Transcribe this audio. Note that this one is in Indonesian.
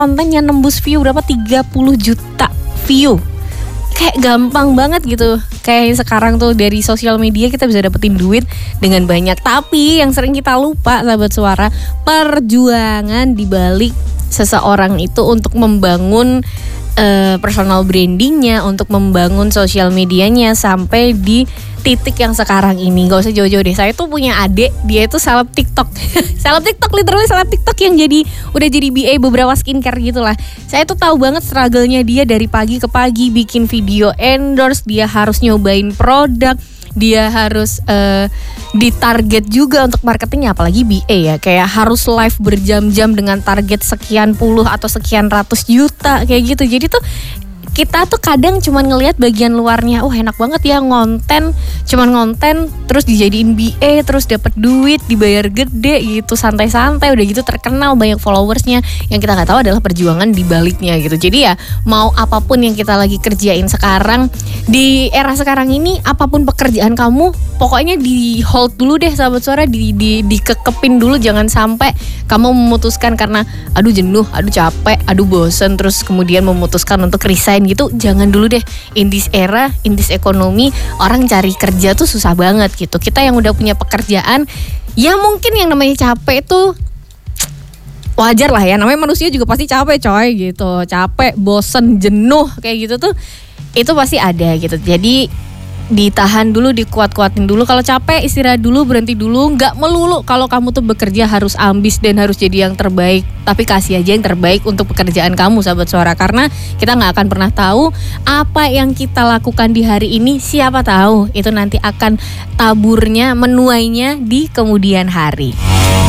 kontennya nembus view berapa 30 juta view. Kayak gampang banget gitu. Kayak sekarang tuh dari sosial media kita bisa dapetin duit dengan banyak. Tapi yang sering kita lupa sahabat suara, perjuangan dibalik seseorang itu untuk membangun personal brandingnya, untuk membangun sosial medianya sampai di titik yang sekarang ini. Gak usah jauh-jauh deh. Saya tuh punya adik, dia itu seleb TikTok. Seleb TikTok, literally seleb TikTok yang udah jadi BA beberapa skincare gitu lah. Saya tuh tahu banget struggle-nya dia dari pagi ke pagi bikin video endorse, dia harus nyobain produk, dia harus ditarget juga untuk marketingnya, apalagi BA ya, kayak harus live berjam-jam dengan target sekian puluh atau sekian ratus juta kayak gitu. Jadi tuh kita tuh kadang cuman ngelihat bagian luarnya, enak banget ya cuman ngonten terus dijadiin BA, terus dapat duit, dibayar gede gitu, santai-santai, udah gitu terkenal, banyak followersnya. Yang kita nggak tahu adalah perjuangan di baliknya gitu. Jadi ya mau apapun yang kita lagi kerjain sekarang, di era sekarang ini, apapun pekerjaan kamu, pokoknya di hold dulu deh sahabat suara, dikekepin dulu, jangan sampai kamu memutuskan karena aduh jenuh, aduh capek, aduh bosen, terus kemudian memutuskan untuk resign gitu. Jangan dulu deh. In this era, in this economy, orang cari kerja tuh susah banget gitu. Kita yang udah punya pekerjaan, ya mungkin yang namanya capek tuh wajar lah ya, namanya manusia juga pasti capek coy gitu. Capek, bosen, jenuh kayak gitu tuh itu pasti ada gitu. Jadi ditahan dulu, dikuat-kuatin dulu. Kalau capek istirahat dulu, berhenti dulu. Gak melulu kalau kamu tuh bekerja harus ambis dan harus jadi yang terbaik. Tapi kasih aja yang terbaik untuk pekerjaan kamu sahabat suara. Karena kita gak akan pernah tahu apa yang kita lakukan di hari ini. Siapa tahu itu nanti akan taburnya, menuainya di kemudian hari.